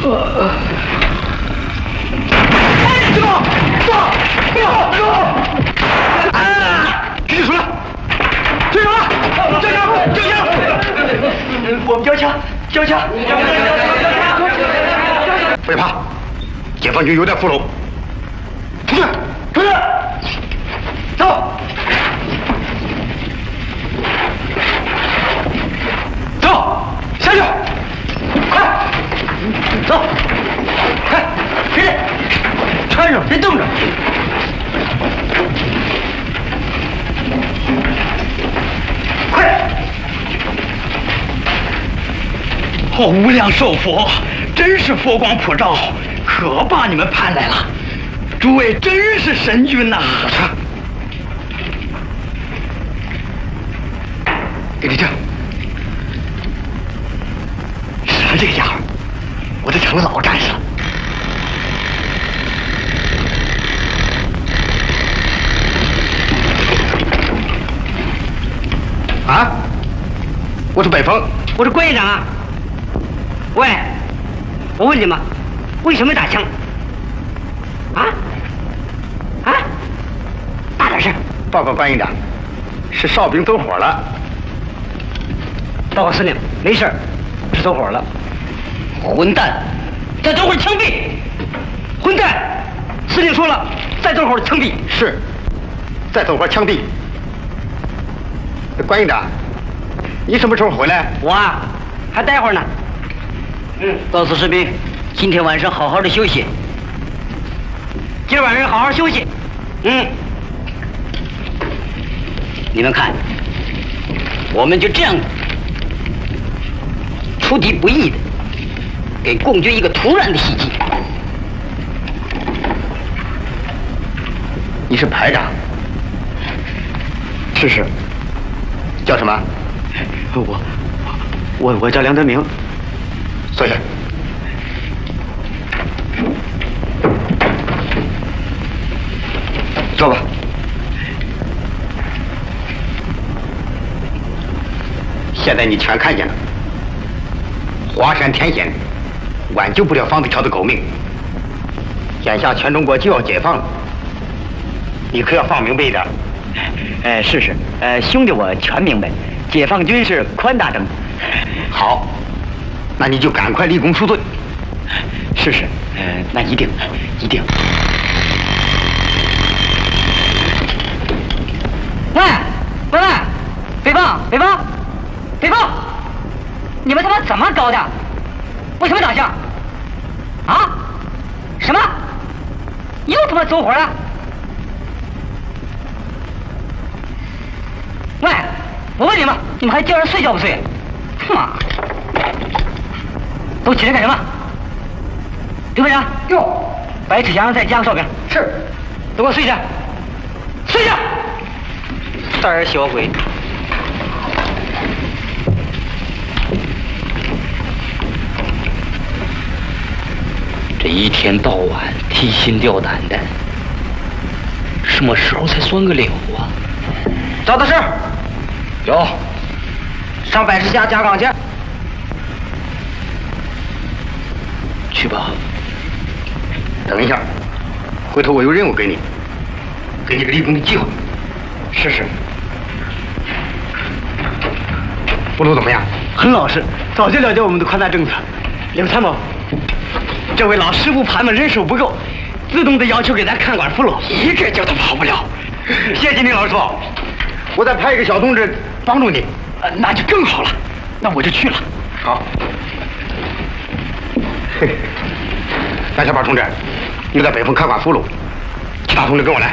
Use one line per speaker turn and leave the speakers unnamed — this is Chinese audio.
举起手来！队长，交枪！我们交枪！
别怕，解放军有点俘虏。出去！走！下去！快！走！快！别动！穿上，别动着！快！
哦，无量寿佛，真是佛光普照，可把你们盼来了。诸位真是神军呐！
给你这。是这个家伙，我都成了老战士了。啊！我是北风，
我是关营长啊。喂，我问你们，为什么打枪？大点声！
报告关营长，是哨兵走火了。
报告司令，没事，是走火了。混蛋！再走会儿枪毙！混蛋！司令说了，再走会儿枪毙。
是，再走会儿枪毙。关营长，你什么时候回来？
我啊，还待会儿呢。告诉士兵，今天晚上好好的休息。今儿晚上好好休息。你们看，我们就这样出其不意的给共军一个突然的袭击。
你是排长？
是。
叫什么？
我叫梁德明。
坐下。坐吧。现在你全看见了，华山天险，挽救不了方子桥的狗命。眼下全中国就要解放了，你可要放明白一点。
是，兄弟我全明白，解放军是宽大政。
好，那你就赶快立功赎罪。
是，那一定。喂，北方，你们他妈怎么搞的？为什么打枪？什么？又他妈走火了？喂，我问你们，你们还叫人睡觉不睡？妈！都起来干什么？刘排长，白志祥再加个哨兵。是。都给我睡下。胆儿小鬼。
这一天到晚提心吊胆的，什么时候才算个了啊？
找到事儿。
有。
上百十下加岗去。
去吧。
等一下，回头我有任务给你，给你个立功的机会。
是。
俘虏怎么样？
很老实，早就了解我们的宽大政策。刘参谋，这位老师部盘们人手不够，自动的要求给咱看管俘虏，一个叫他跑不了。谢谢你，老师傅。
我再派一个小同志帮助你。
那就更好了，那我就去了。
好。嘿，蓝小宝同志，你在北风看管俘虏，其他同志跟我来。